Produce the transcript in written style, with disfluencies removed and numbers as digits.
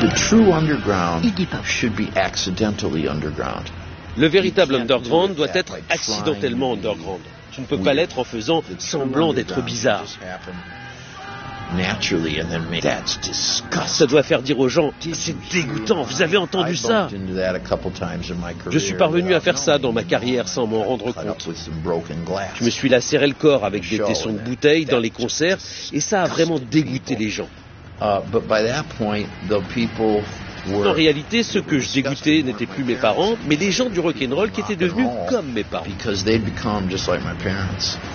Iggy Pop. Le véritable underground doit être accidentellement underground. Tu ne peux pas l'être en faisant semblant d'être bizarre. Ça doit faire dire aux gens, c'est dégoûtant, vous avez entendu ça? Je suis parvenu à faire ça dans ma carrière sans m'en rendre compte. Je me suis lacéré le corps avec des tessons de bouteilles dans les concerts et ça a vraiment dégoûté les gens. En réalité, ceux que je dégoûtais n'étaient plus mes parents, mais les gens du rock'n'roll qui étaient devenus comme mes parents.